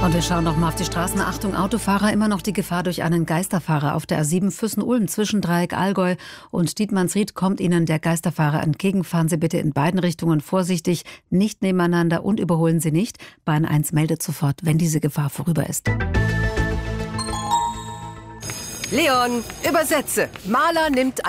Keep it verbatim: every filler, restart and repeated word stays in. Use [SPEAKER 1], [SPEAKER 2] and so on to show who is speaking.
[SPEAKER 1] Und wir schauen noch mal auf die Straßen. Achtung, Autofahrer, immer noch die Gefahr durch einen Geisterfahrer auf der A sieben Füssen-Ulm zwischen Dreieck Allgäu und Dietmannsried kommt Ihnen der Geisterfahrer entgegen. Fahren Sie bitte in beiden Richtungen vorsichtig, nicht nebeneinander und überholen Sie nicht. Bahn eins meldet sofort, wenn diese Gefahr vorüber ist.
[SPEAKER 2] Leon, übersetze. Maler nimmt